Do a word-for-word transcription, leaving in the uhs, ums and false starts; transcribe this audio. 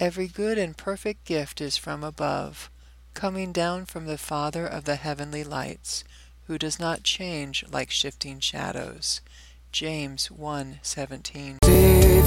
Every good and perfect gift is from above, coming down from the Father of the heavenly lights, who does not change like shifting shadows. James one seventeen.